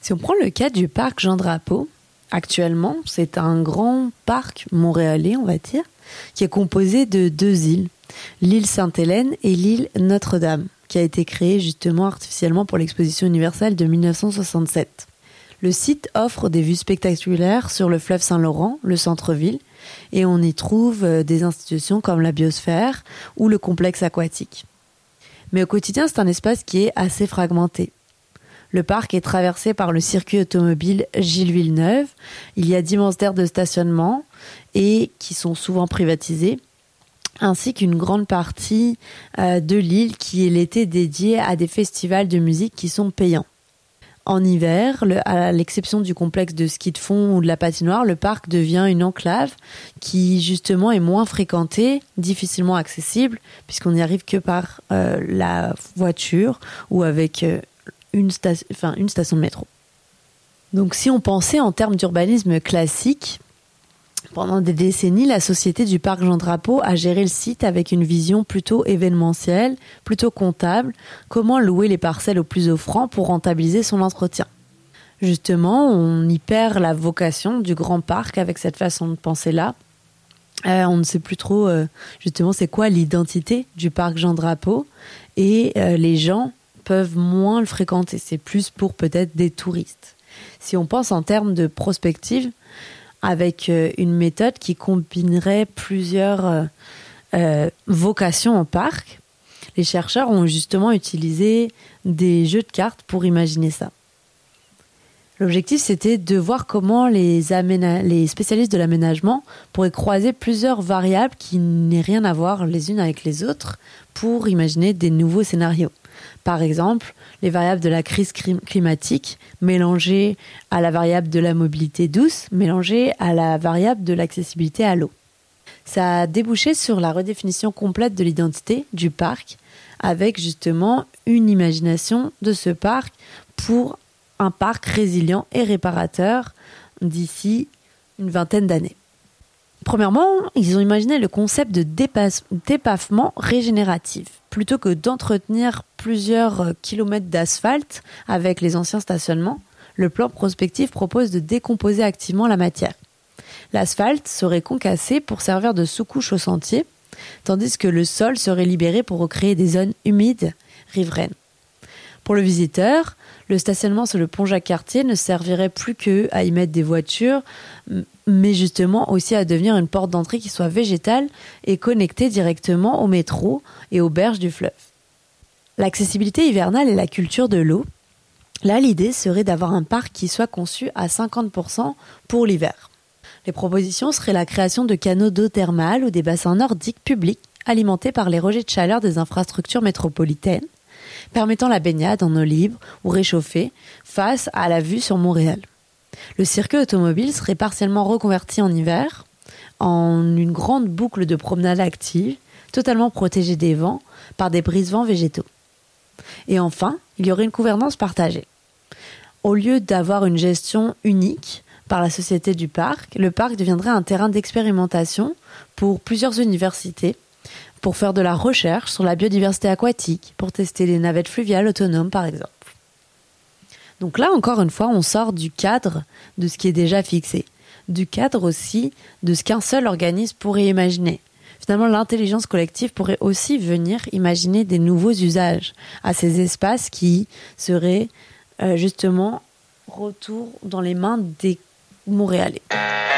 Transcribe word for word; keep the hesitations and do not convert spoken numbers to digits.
Si on prend le cas du parc Jean-Drapeau, actuellement, c'est un grand parc montréalais, on va dire, qui est composé de deux îles, l'île Sainte-Hélène et l'île Notre-Dame, qui a été créée justement artificiellement pour l'exposition universelle de dix-neuf cent soixante-sept. Le site offre des vues spectaculaires sur le fleuve Saint-Laurent, le centre-ville, et on y trouve des institutions comme la biosphère ou le complexe aquatique. Mais au quotidien, c'est un espace qui est assez fragmenté. Le parc est traversé par le circuit automobile Gilles Villeneuve. Il y a d'immenses aires de stationnement et qui sont souvent privatisées, ainsi qu'une grande partie euh, de l'île qui est l'été dédiée à des festivals de musique qui sont payants. En hiver, le, à l'exception du complexe de ski de fond ou de la patinoire, le parc devient une enclave qui justement est moins fréquentée, difficilement accessible, puisqu'on n'y arrive que par euh, la voiture ou avec euh, une, sta- enfin, une station de métro. Donc si on pensait en termes d'urbanisme classique, pendant des décennies, la Société du Parc Jean-Drapeau a géré le site avec une vision plutôt événementielle, plutôt comptable, comment louer les parcelles au plus offrant pour rentabiliser son entretien. Justement, on y perd la vocation du grand parc avec cette façon de penser-là. Euh, on ne sait plus trop, euh, justement, c'est quoi l'identité du Parc Jean-Drapeau et euh, les gens peuvent moins le fréquenter. C'est plus pour peut-être des touristes. Si on pense en termes de prospective, avec une méthode qui combinerait plusieurs euh, euh, vocations au parc. Les chercheurs ont justement utilisé des jeux de cartes pour imaginer ça. L'objectif, c'était de voir comment les, aména- les spécialistes de l'aménagement pourraient croiser plusieurs variables qui n'aient rien à voir les unes avec les autres pour imaginer des nouveaux scénarios. Par exemple, les variables de la crise climatique mélangées à la variable de la mobilité douce, mélangées à la variable de l'accessibilité à l'eau. Ça a débouché sur la redéfinition complète de l'identité du parc, avec justement une imagination de ce parc pour un parc résilient et réparateur d'ici une vingtaine d'années. Premièrement, ils ont imaginé le concept de dépasse, dépavement régénératif. Plutôt que d'entretenir plusieurs kilomètres d'asphalte avec les anciens stationnements, le plan prospectif propose de décomposer activement la matière. L'asphalte serait concassé pour servir de sous-couche au sentier, tandis que le sol serait libéré pour recréer des zones humides riveraines. Pour le visiteur, le stationnement sur le pont Jacques-Cartier ne servirait plus qu'à y mettre des voitures, mais justement aussi à devenir une porte d'entrée qui soit végétale et connectée directement au métro et aux berges du fleuve. L'accessibilité hivernale et la culture de l'eau, là l'idée serait d'avoir un parc qui soit conçu à cinquante pour cent pour l'hiver. Les propositions seraient la création de canaux d'eau thermale ou des bassins nordiques publics alimentés par les rejets de chaleur des infrastructures métropolitaines, permettant la baignade en eau libre ou réchauffée face à la vue sur Montréal. Le circuit automobile serait partiellement reconverti en hiver en une grande boucle de promenade active, totalement protégée des vents par des brise-vents végétaux. Et enfin, il y aurait une gouvernance partagée. Au lieu d'avoir une gestion unique par la Société du Parc, le parc deviendrait un terrain d'expérimentation pour plusieurs universités, pour faire de la recherche sur la biodiversité aquatique, pour tester les navettes fluviales autonomes par exemple. Donc là, encore une fois, on sort du cadre de ce qui est déjà fixé, du cadre aussi de ce qu'un seul organisme pourrait imaginer. Finalement, l'intelligence collective pourrait aussi venir imaginer des nouveaux usages à ces espaces qui seraient euh, justement retour dans les mains des Montréalais.